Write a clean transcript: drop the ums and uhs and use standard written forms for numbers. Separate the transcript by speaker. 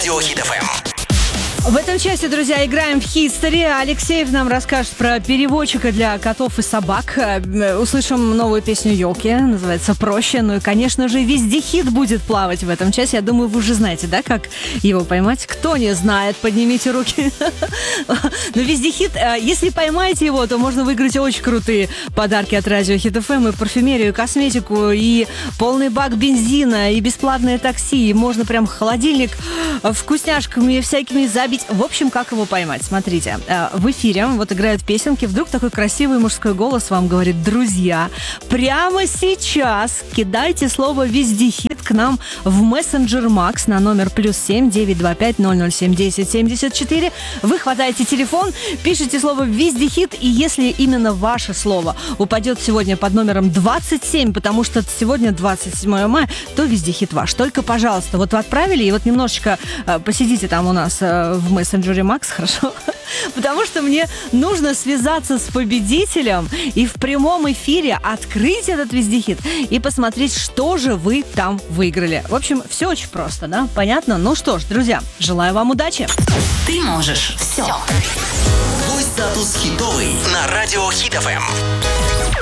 Speaker 1: Радио Хит ФМ.
Speaker 2: В этом часе, друзья, играем в Хистори. Алексеев нам расскажет про переводчика для котов и собак. Услышим новую песню «Елки», называется «Проще». Ну и, конечно же, вездехит будет плавать в этом часе. Я думаю, вы уже знаете, да, как его поймать? Кто не знает, поднимите руки. Но вездехит, если поймаете его, то можно выиграть очень крутые подарки от Радио Хит ФМ, и парфюмерию, и косметику, и полный бак бензина, и бесплатное такси. И можно прям холодильник вкусняшками всякими забить. В общем, как его поймать? Смотрите, в эфире вот играют песенки, вдруг такой красивый мужской голос вам говорит: друзья, прямо сейчас кидайте слово «вездехит» к нам в мессенджер Макс на номер +7 925 007 10 74. Вы хватаете телефон, пишите слово «вездехит», и если именно ваше слово упадет сегодня под номером 27, потому что сегодня 27 мая, то вездехит ваш. Только, пожалуйста, вот вы отправили, и вот немножечко посидите там у нас в мессенджере Макс, хорошо? Потому что мне нужно связаться с победителем и в прямом эфире открыть этот вездехит и посмотреть, что же вы там выиграли. В общем, все очень просто, да? Понятно? Ну что ж, друзья, желаю вам удачи.
Speaker 1: Ты можешь все. Твой статус хитовый на Радио Хит ФМ.